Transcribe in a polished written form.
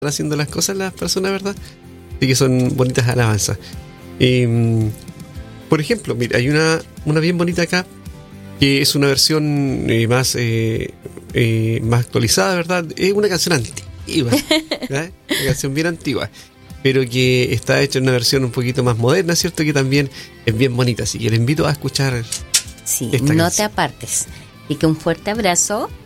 haciendo las cosas las personas, ¿verdad? Así que son bonitas alabanzas. Por ejemplo, mira, hay una bien bonita acá, que es una versión más actualizada, ¿verdad? Es una canción antigua, ¿verdad? Una canción bien antigua, pero que está hecha en una versión un poquito más moderna, ¿cierto? Que también es bien bonita, así que le invito a escuchar Sí, esta no canción. te apartes. Y que un fuerte abrazo